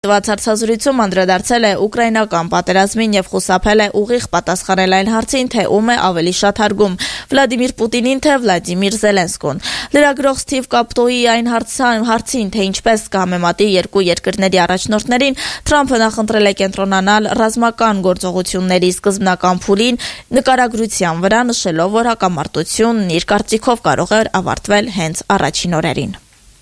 Տված հարցազրույցում անդրադարձել է ուկրաինական պատերազմին եւ խուսափել է ուղիղ պատասխանել այն հարցին, թե ում է ավելի շատ հարգում՝ Վլադիմիր Պուտինին, թե Վլադիմիր Զելենսկուն։ Լրագրող Սթիվ Կապտոյի այն հարցին, թե ինչպես կհամեմատի երկու երկրների առաջնորդներին, Թրամփը նախընտրել է կենտրոնանալ ռազմական գործողությունների սկզբնական փուլին, նկարագրության վրա նշելով, որ հակամարտությունն իր կարծիքով կարող է ավարտվել հենց առաջին օրերին։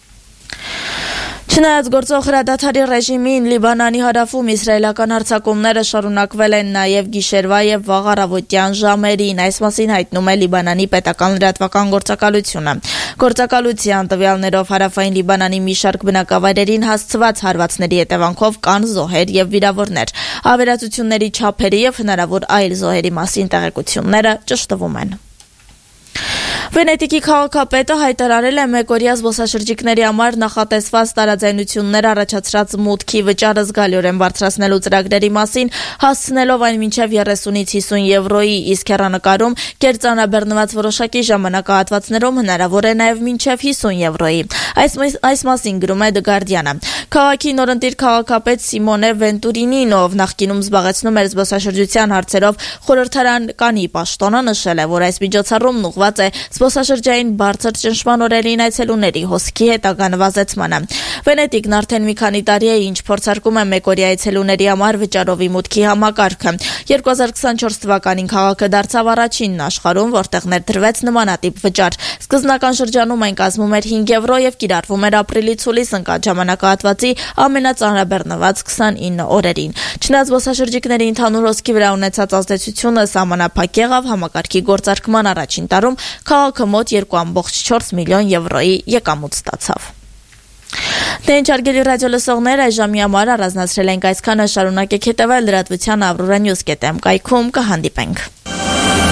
Չնայած գործող հրադադարի ռեժիմին, Լիբանանի հարավում իսրայելական հարձակումները շարունակվել են նաև գիշերվա եւ վաղ առավոտյան ժամերին, այս մասին հայտնում է Լիբանանի պետական լրատվական գործակալությունը։ Գործակալության տվյալներով հարավային Լիբանանի մի շարք բնակավայրերին հասցված հարվածների հետևանքով կան զոհեր եւ վիրավորներ։ Ավերածությունների չափերի եւ հնարավոր այլ զոհերի մասին տեղեկությունները ճշտվում են։ Վենետիկի քաղաքապետը հայտարարել է մեկօրյա զբոսաշրջիկների համար նախատեսված տարաձայնություններ առաջացրած մուտքի վճարը զգալիորեն բարձրացնելու ծրագրերի մասին, հասցնելով այն մինչև 30-ից 50 եվրոյի, իսկ հեռանկարում կերծանաբեռնված որոշակի ժամանակահատվածներում հնարավոր է նաև մինչև 50 եվրոյի։ Այս մասին գրում է The Guardian-ը։ Քաղաքի նորընտիր քաղաքապետ Սիմոնե Վենտուրինին, ով նախկինում զբաղեցնում էր զբոսաշրջության հարցերով խորհրդարանի պաշտոնը, նշել է, որ այս միջոցառումն ուղղված է զբոսաշրջային բարձր ճնշման օրերին այցելուների հոսքի հետագա նվազեցմանը։ Վենետիկն արդեն մի քանի տարի է, ինչ փորձարկում է մեկօրյա այցելուների համար վճարովի մուտքի համակարգը։ 2024 թվականին քաղաքը դարձավ առաջինն աշխարհում, որտեղ ներդրվեց նմանատիպ վճար։ Սկզբնական շրջանում այն կազմում էր 5 եվրո եւ կիրառվում էր ապրիլից հուլիս ընկած ժամանակահատվածի ամենածանրաբեռնված 29 օրերին։ Չնայած զբոսաշրջիկների ընդհանուր հոսքի վրա ունեցած ազդեցությունը սահմանափակ եղավ, համակարգի գործարկման առաջին տարում քաղաքը մոտ 2.4 միլիոն եվրոյի եկամուտ ստացավ։ Դե ինչ արգելի ռադիո լսողներ, այժմի համար առանձնացրել ենք այսքանը, շարունակեք հետևել լրատվության Aurora News.am կայքում, կհանդիպենք։